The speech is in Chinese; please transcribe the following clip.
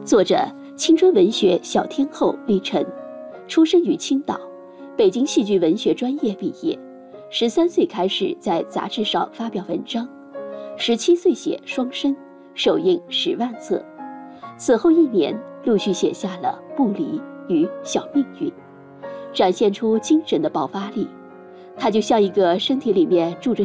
作者青春文学小天后李晨，出生于青岛，北京戏剧文学专业毕业，13岁开始在杂志上发表文章，17岁写《双生》，首印10万册。此后1年，陆续写下了《不离》与《小命运》，展现出精神的爆发力。他就像一个身体里面住着